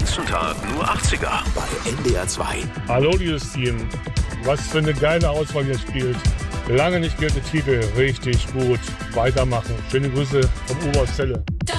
ganzen Tag nur 80er. Bei NDR 2. Hallo, liebes Team. Was für eine geile Auswahl ihr spielt. Lange nicht gehörte Titel. Richtig gut. Weitermachen. Schöne Grüße vom Oberstelle. Das